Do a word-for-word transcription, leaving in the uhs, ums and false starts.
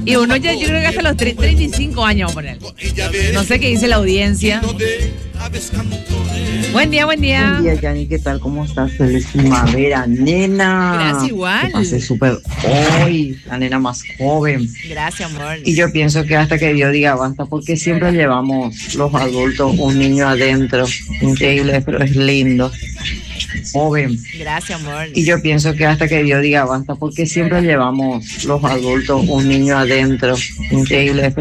Y uno ya, yo creo que hasta los treinta y cinco años vamos a poner. No sé qué dice la audiencia. Buen día, buen día. Buen día, Yani, ¿qué tal? ¿Cómo estás? Feliz primavera, nena. Gracias, igual. Te pasé súper hoy, la nena más joven. Gracias, amor. Y yo pienso que hasta que Dios diga basta, porque siempre llevamos los adultos un niño adentro. Increíble, pero es lindo. Joven. Gracias, amor. Y yo pienso que hasta que Dios diga basta, porque siempre llevamos los adultos un niño adentro. Increíble, pero